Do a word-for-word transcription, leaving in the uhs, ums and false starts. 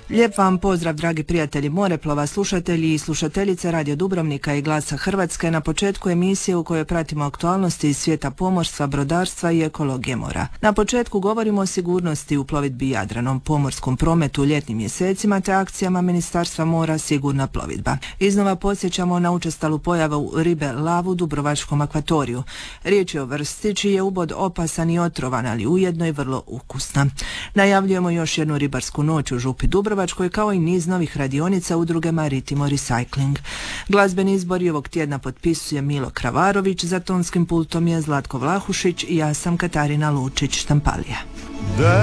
Lijep vam pozdrav, dragi prijatelji moreplova, slušatelji i slušateljice Radio Dubrovnika i Glasa Hrvatske na početku emisije u kojoj pratimo aktualnosti iz svijeta pomorstva, brodarstva i ekologije mora. Na početku govorimo o sigurnosti u plovidbi Jadranom, pomorskom prometu u ljetnim mjesecima te akcijama Ministarstva mora Sigurna plovidba. Iznova podsjećamo na učestalu pojavu ribe lav u Dubrovačkom akvatoriju. Riječ je o vrsti čiji je ubod opasan i otrovan, ali ujedno i vrlo ukusna. Najavljujemo još jednu ribarsku noć u Župi Dubrovačkoj, kao i niz novih radionica udruge Maritimo Recycling. Glazbeni izbor ovog tjedna potpisuje Milo Kravarović, za tonskim pultom je Zlatko Vlahušić i ja sam Katarina Lučić-Štampalija.